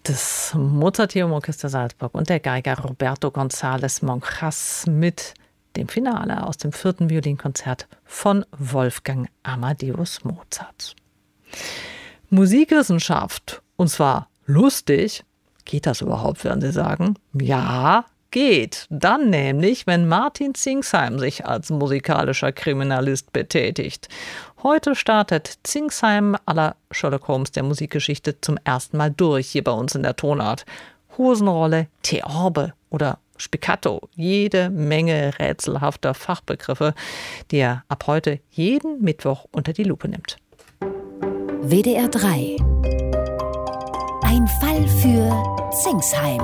Das Mozarteum-Orchester Salzburg und der Geiger Roberto González Monjas mit dem Finale aus dem 4. Violinkonzert von Wolfgang Amadeus Mozart. Musikwissenschaft, und zwar lustig. Geht das überhaupt, werden Sie sagen? Ja, geht. Dann nämlich, wenn Martin Zingsheim sich als musikalischer Kriminalist betätigt. Heute startet Zingsheim à la Sherlock Holmes der Musikgeschichte zum ersten Mal durch, hier bei uns in der Tonart. Hosenrolle, Theorbe oder Spiccato, jede Menge rätselhafter Fachbegriffe, die er ab heute jeden Mittwoch unter die Lupe nimmt. WDR 3. Ein Fall für Zingsheim.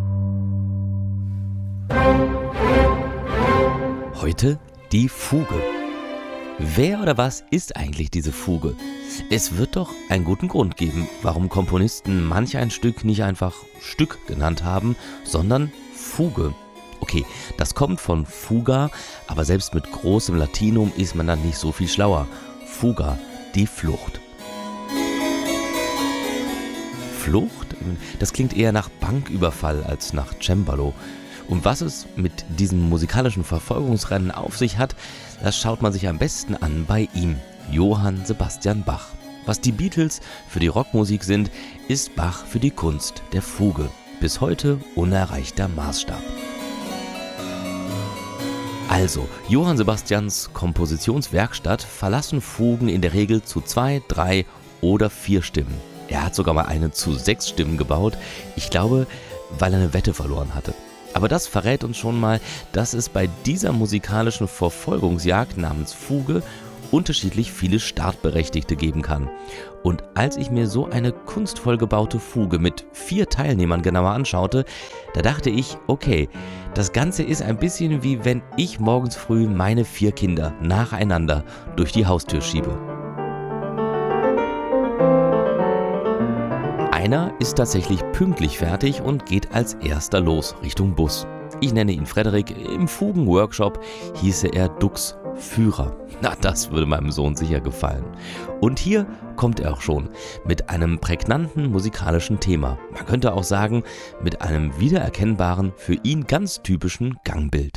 Heute die Fuge. Wer oder was ist eigentlich diese Fuge? Es wird doch einen guten Grund geben, warum Komponisten manch ein Stück nicht einfach Stück genannt haben, sondern Fuge. Okay, das kommt von Fuga, aber selbst mit großem Latinum ist man dann nicht so viel schlauer. Fuga, die Flucht. Flucht? Das klingt eher nach Banküberfall als nach Cembalo. Und was es mit diesem musikalischen Verfolgungsrennen auf sich hat, das schaut man sich am besten an bei ihm, Johann Sebastian Bach. Was die Beatles für die Rockmusik sind, ist Bach für die Kunst der Fuge. Bis heute unerreichter Maßstab. Also, Johann Sebastians Kompositionswerkstatt verlassen Fugen in der Regel zu 2, 3 oder 4 Stimmen. Er hat sogar mal eine zu 6 Stimmen gebaut, ich glaube, weil er eine Wette verloren hatte. Aber das verrät uns schon mal, dass es bei dieser musikalischen Verfolgungsjagd namens Fuge unterschiedlich viele Startberechtigte geben kann. Und als ich mir so eine kunstvoll gebaute Fuge mit 4 Teilnehmern genauer anschaute, da dachte ich, okay, das Ganze ist ein bisschen wie wenn ich morgens früh meine 4 Kinder nacheinander durch die Haustür schiebe. Einer ist tatsächlich pünktlich fertig und geht als erster los Richtung Bus. Ich nenne ihn Frederik, im Fugenworkshop hieße er Dux Führer. Na, das würde meinem Sohn sicher gefallen. Und hier kommt er auch schon mit einem prägnanten musikalischen Thema. Man könnte auch sagen, mit einem wiedererkennbaren, für ihn ganz typischen Gangbild.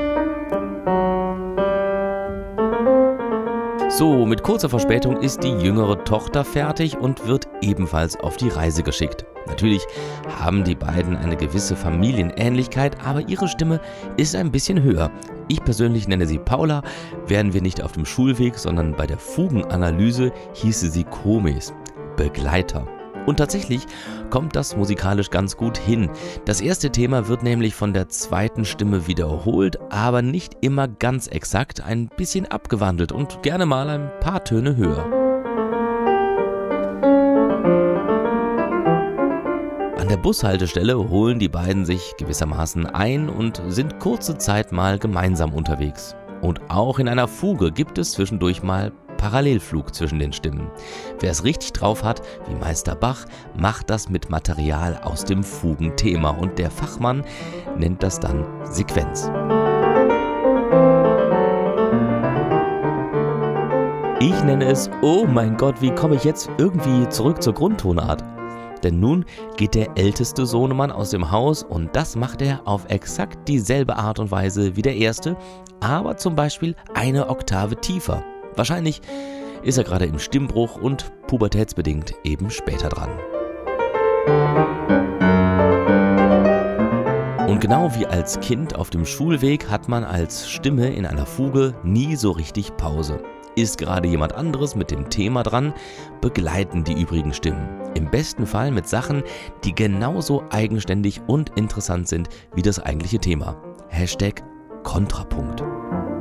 So, mit kurzer Verspätung ist die jüngere Tochter fertig und wird ebenfalls auf die Reise geschickt. Natürlich haben die beiden eine gewisse Familienähnlichkeit, aber ihre Stimme ist ein bisschen höher. Ich persönlich nenne sie Paula, wären wir nicht auf dem Schulweg, sondern bei der Fugenanalyse hieße sie Komis, Begleiter. Und tatsächlich kommt das musikalisch ganz gut hin. Das erste Thema wird nämlich von der zweiten Stimme wiederholt, aber nicht immer ganz exakt, ein bisschen abgewandelt und gerne mal ein paar Töne höher. An der Bushaltestelle holen die beiden sich gewissermaßen ein und sind kurze Zeit mal gemeinsam unterwegs. Und auch in einer Fuge gibt es zwischendurch mal Parallelflug zwischen den Stimmen. Wer es richtig drauf hat, wie Meister Bach, macht das mit Material aus dem Fugenthema und der Fachmann nennt das dann Sequenz. Ich nenne es, oh mein Gott, wie komme ich jetzt irgendwie zurück zur Grundtonart? Denn nun geht der älteste Sohnemann aus dem Haus und das macht er auf exakt dieselbe Art und Weise wie der erste, aber zum Beispiel eine Oktave tiefer. Wahrscheinlich ist er gerade im Stimmbruch und pubertätsbedingt eben später dran. Und genau wie als Kind auf dem Schulweg hat man als Stimme in einer Fuge nie so richtig Pause. Ist gerade jemand anderes mit dem Thema dran, begleiten die übrigen Stimmen. Im besten Fall mit Sachen, die genauso eigenständig und interessant sind wie das eigentliche Thema. #Kontrapunkt.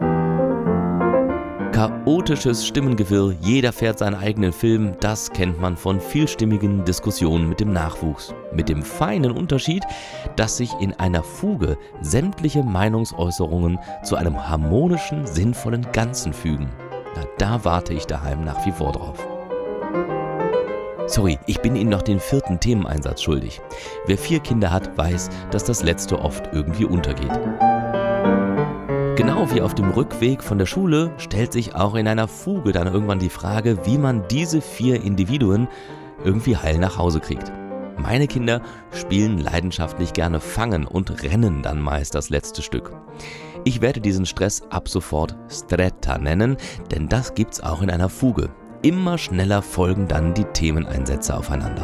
Chaotisches Stimmengewirr, jeder fährt seinen eigenen Film, das kennt man von vielstimmigen Diskussionen mit dem Nachwuchs. Mit dem feinen Unterschied, dass sich in einer Fuge sämtliche Meinungsäußerungen zu einem harmonischen, sinnvollen Ganzen fügen. Na, da warte ich daheim nach wie vor drauf. Sorry, ich bin Ihnen noch den 4. Themeneinsatz schuldig. Wer 4 Kinder hat, weiß, dass das letzte oft irgendwie untergeht. Genau wie auf dem Rückweg von der Schule stellt sich auch in einer Fuge dann irgendwann die Frage, wie man diese 4 Individuen irgendwie heil nach Hause kriegt. Meine Kinder spielen leidenschaftlich gerne Fangen und rennen dann meist das letzte Stück. Ich werde diesen Stress ab sofort Stretta nennen, denn das gibt's auch in einer Fuge. Immer schneller folgen dann die Themeneinsätze aufeinander.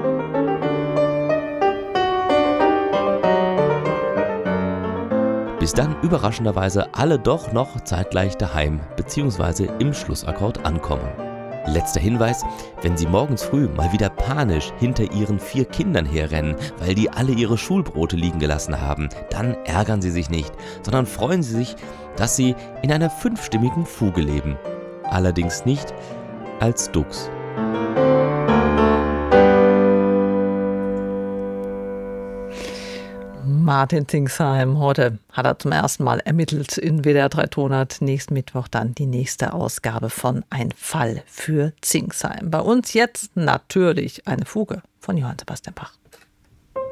Bis dann überraschenderweise alle doch noch zeitgleich daheim bzw. im Schlussakkord ankommen. Letzter Hinweis: Wenn Sie morgens früh mal wieder panisch hinter Ihren 4 Kindern herrennen, weil die alle ihre Schulbrote liegen gelassen haben, dann ärgern Sie sich nicht, sondern freuen Sie sich, dass Sie in einer 5-stimmigen Fuge leben. Allerdings nicht als Dux. Martin Zingsheim, heute hat er zum ersten Mal ermittelt in WDR 3 Tonart. Nächsten Mittwoch dann die nächste Ausgabe von Ein Fall für Zingsheim. Bei uns jetzt natürlich eine Fuge von Johann Sebastian Bach.